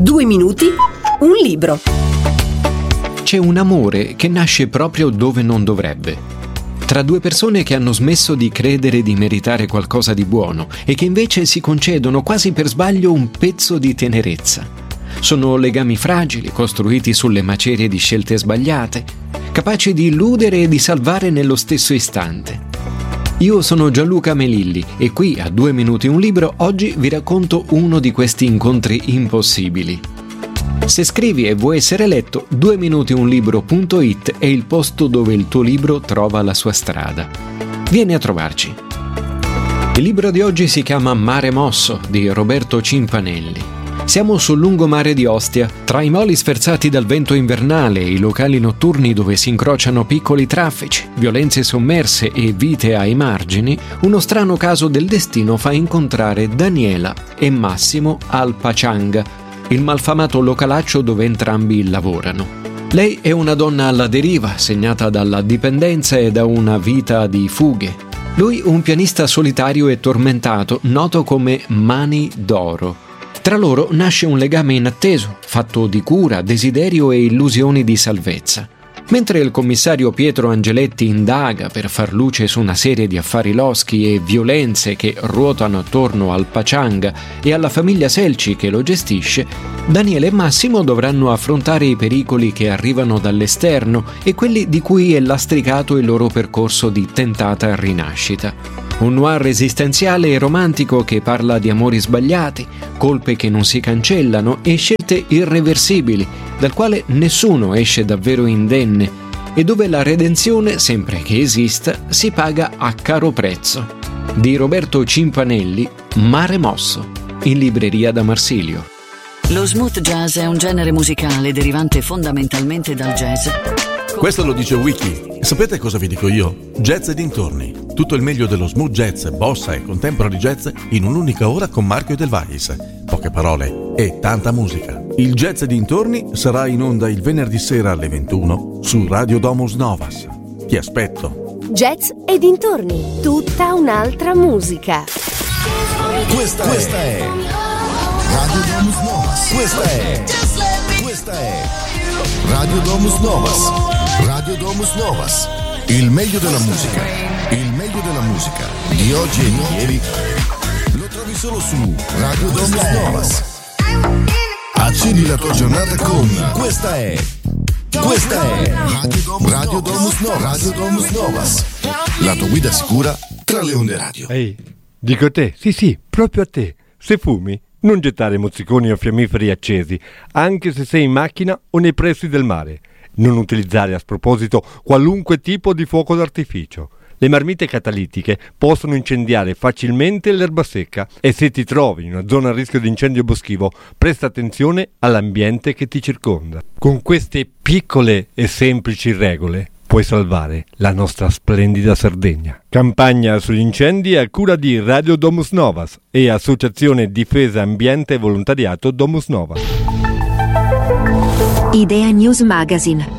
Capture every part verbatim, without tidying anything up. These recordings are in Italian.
Due minuti, un libro. C'è un amore che nasce proprio dove non dovrebbe. Tra due persone che hanno smesso di credere di meritare qualcosa di buono e che invece si concedono quasi per sbaglio un pezzo di tenerezza. Sono legami fragili, costruiti sulle macerie di scelte sbagliate, capaci di illudere e di salvare nello stesso istante. Io sono Gianluca Melilli e qui a Due Minuti un Libro oggi vi racconto uno di questi incontri impossibili. Se scrivi e vuoi essere letto, due minuti un libro punto it è il posto dove il tuo libro trova la sua strada. Vieni a trovarci. Il libro di oggi si chiama Mare Mosso di Roberto Cimpanelli. Siamo sul lungomare di Ostia, tra i moli sferzati dal vento invernale e i locali notturni dove si incrociano piccoli traffici, violenze sommerse e vite ai margini, uno strano caso del destino fa incontrare Daniela e Massimo al Pachanga, il malfamato localaccio dove entrambi lavorano. Lei è una donna alla deriva, segnata dalla dipendenza e da una vita di fughe. Lui un pianista solitario e tormentato, noto come Mani d'Oro. Tra loro nasce un legame inatteso, fatto di cura, desiderio e illusioni di salvezza. Mentre il commissario Pietro Angeletti indaga per far luce su una serie di affari loschi e violenze che ruotano attorno al Pachanga e alla famiglia Selci che lo gestisce, Daniele e Massimo dovranno affrontare i pericoli che arrivano dall'esterno e quelli di cui è lastricato il loro percorso di tentata rinascita. Un noir esistenziale e romantico che parla di amori sbagliati, colpe che non si cancellano e scelte irreversibili, dal quale nessuno esce davvero indenne e dove la redenzione, sempre che esista, si paga a caro prezzo. Di Roberto Cimpanelli, Mare Mosso, in libreria da Marsilio. Lo smooth jazz è un genere musicale derivante fondamentalmente dal jazz. Questo lo dice Wiki. E sapete cosa vi dico io? Jazz e dintorni. Tutto il meglio dello smooth jazz, bossa e contemporary jazz in un'unica ora con Marco Edelweiss. Poche parole e tanta musica. Il Jazz e dintorni sarà in onda il venerdì sera alle ventuno su Radio Domus Novas. Ti aspetto. Jazz e dintorni, tutta un'altra musica. Questa, questa è Radio Domus Novas. Questa è Questa è Radio Domus Novas. Radio Domus Novas. Il meglio della musica. Il meglio della musica di oggi e di ieri lo trovi solo su Radio Domus Novas. Accedi la tua giornata con Questa è Questa è Radio Domus Novas. Radio Domus Novas. La tua guida sicura tra le onde radio. Ehi, dico a te, sì sì, proprio a te. Se fumi, non gettare mozziconi o fiammiferi accesi, anche se sei in macchina o nei pressi del mare. Non utilizzare a sproposito qualunque tipo di fuoco d'artificio. Le marmite catalitiche possono incendiare facilmente l'erba secca e se ti trovi in una zona a rischio di incendio boschivo, presta attenzione all'ambiente che ti circonda. Con queste piccole e semplici regole puoi salvare la nostra splendida Sardegna. Campagna sugli incendi a cura di Radio Domus Novas e Associazione Difesa Ambiente e Volontariato Domus Novas. Idea News Magazine.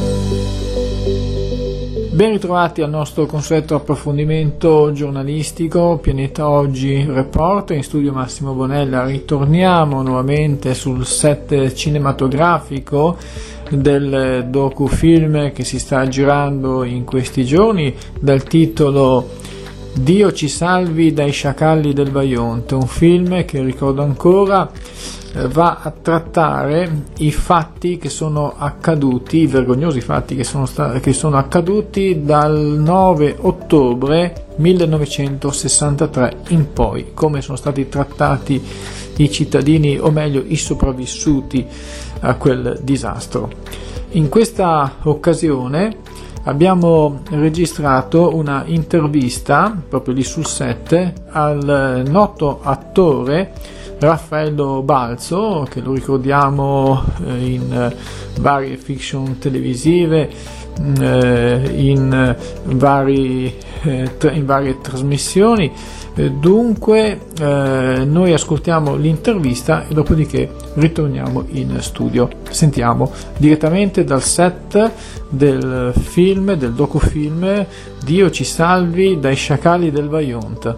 Ben ritrovati al nostro consueto approfondimento giornalistico Pianeta Oggi Report. In studio Massimo Bonella. Ritorniamo nuovamente sul set cinematografico del docufilm che si sta girando in questi giorni dal titolo Dio ci salvi dai sciacalli del Vajont, un film che, ricordo ancora, va a trattare i fatti che sono accaduti, i vergognosi fatti che sono, sta- che sono accaduti dal nove ottobre millenovecentosessantatré in poi, come sono stati trattati i cittadini, o meglio i sopravvissuti a quel disastro. In questa occasione abbiamo registrato una intervista proprio lì sul set al noto attore Raffaello Balzo, che lo ricordiamo in varie fiction televisive, in, vari, in varie trasmissioni. Dunque noi ascoltiamo l'intervista e dopodiché ritorniamo in studio. Sentiamo direttamente dal set del film, del docufilm Dio ci salvi dai sciacalli del Vajont.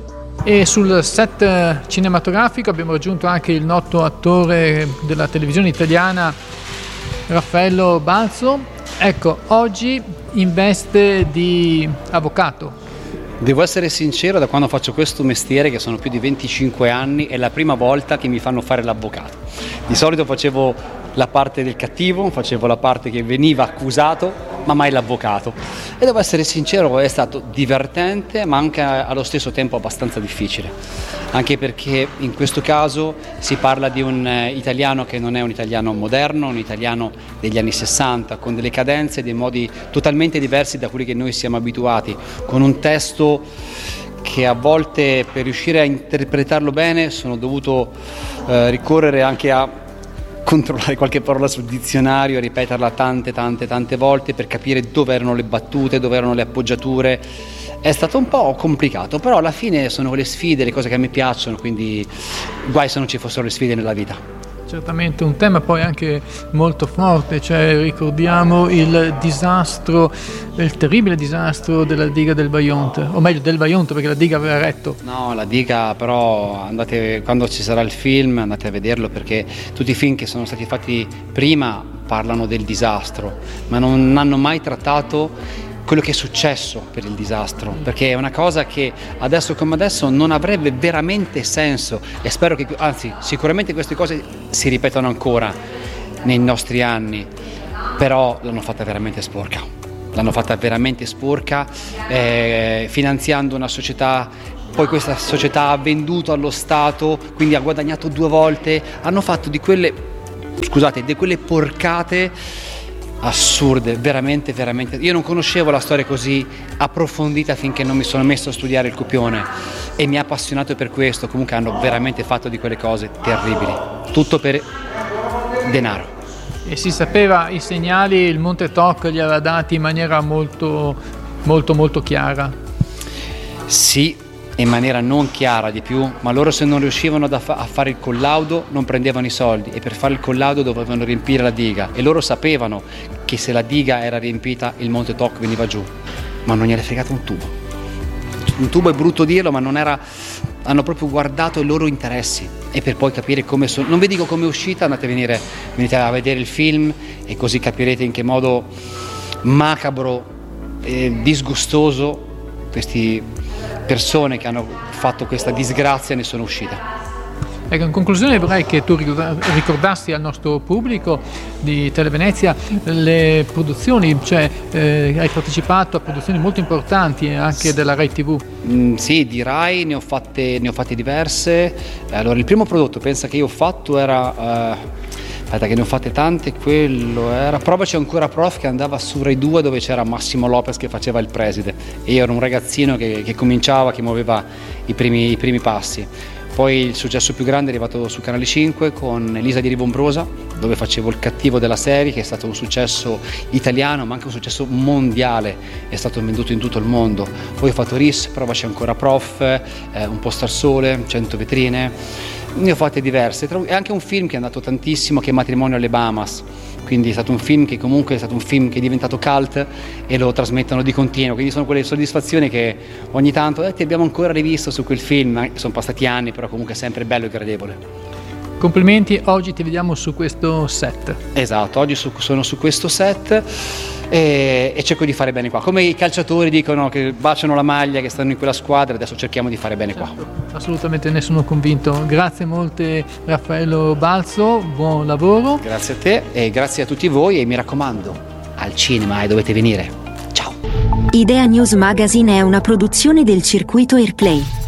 E sul set cinematografico abbiamo raggiunto anche il noto attore della televisione italiana Raffaello Balzo. Ecco, oggi in veste di avvocato. Devo essere sincero, da quando faccio questo mestiere, che sono più di venticinque anni, è la prima volta che mi fanno fare l'avvocato. Di solito facevo la parte del cattivo, facevo la parte che veniva accusato, ma mai l'avvocato. E devo essere sincero, è stato divertente, ma anche allo stesso tempo abbastanza difficile. Anche perché in questo caso si parla di un italiano che non è un italiano moderno, un italiano degli anni sessanta, con delle cadenze e dei modi totalmente diversi da quelli che noi siamo abituati, con un testo che a volte, per riuscire a interpretarlo bene, sono dovuto eh, ricorrere anche a controllare qualche parola sul dizionario, ripeterla tante tante tante volte per capire dove erano le battute, dove erano le appoggiature. È stato un po' complicato, però alla fine sono le sfide, le cose che a me piacciono, quindi guai se non ci fossero le sfide nella vita. Certamente un tema poi anche molto forte, cioè ricordiamo il disastro, il terribile disastro della diga del Vajont, o meglio del Vajont, perché la diga aveva retto. No, la diga però, andate, quando ci sarà il film andate a vederlo, perché tutti i film che sono stati fatti prima parlano del disastro, ma non hanno mai trattato quello che è successo per il disastro, perché è una cosa che adesso come adesso non avrebbe veramente senso, e spero che, anzi sicuramente queste cose si ripetono ancora nei nostri anni, però l'hanno fatta veramente sporca, l'hanno fatta veramente sporca, eh, finanziando una società, poi questa società ha venduto allo Stato, quindi ha guadagnato due volte, hanno fatto di quelle, scusate, di quelle porcate assurde, veramente, veramente. Io non conoscevo la storia così approfondita finché non mi sono messo a studiare il copione, e mi ha appassionato per questo. Comunque hanno veramente fatto di quelle cose terribili, tutto per denaro. E si sapeva i segnali, il Monte Toc li aveva dati in maniera molto, molto, molto chiara. Sì, in maniera non chiara di più, ma loro, se non riuscivano a fare il collaudo, non prendevano i soldi, e per fare il collaudo dovevano riempire la diga, e loro sapevano che se la diga era riempita il Monte Toc veniva giù, ma non gliene è fregato un tubo. Un tubo è brutto dirlo, ma non era, hanno proprio guardato i loro interessi, e per poi capire come sono. Non vi dico come è uscita, andate a venire, venite a vedere il film e così capirete in che modo macabro e disgustoso questi persone che hanno fatto questa disgrazia ne sono uscite. Ecco, in conclusione vorrei che tu ricordassi al nostro pubblico di Televenezia le produzioni, cioè eh, hai partecipato a produzioni molto importanti anche della Rai tivù. Mm, sì, di Rai ne ho fatte, ne ho fatte diverse. Allora, il primo prodotto, pensa che io ho fatto era... Uh, Aspetta, che ne ho fatte tante, quello era Provaci ancora prof, che andava su Rai due, dove c'era Massimo Lopez che faceva il preside, e io ero un ragazzino che, che cominciava, che muoveva i primi, i primi passi. Poi il successo più grande è arrivato su Canale cinque con Elisa di Rivombrosa, dove facevo il cattivo della serie, che è stato un successo italiano ma anche un successo mondiale, è stato venduto in tutto il mondo. Poi ho fatto Ris, Provaci ancora prof, eh, Un posto al sole, cento vetrine. Ne ho fatte diverse, e anche un film che è andato tantissimo, che è Matrimonio alle Bahamas, quindi è stato un film che comunque è stato un film che è diventato cult e lo trasmettono di continuo, quindi sono quelle soddisfazioni che ogni tanto eh, ti abbiamo ancora rivisto su quel film, sono passati anni, però comunque è sempre bello e gradevole. Complimenti, oggi ti vediamo su questo set. Esatto, oggi su, sono su questo set e, e cerco di fare bene qua. Come i calciatori dicono che baciano la maglia, che stanno in quella squadra, adesso cerchiamo di fare bene certo, qua. Assolutamente, ne sono convinto. Grazie molte Raffaello Balzo, buon lavoro. Grazie a te e grazie a tutti voi, e mi raccomando, al cinema e dovete venire. Ciao. Idea News Magazine è una produzione del circuito Airplay.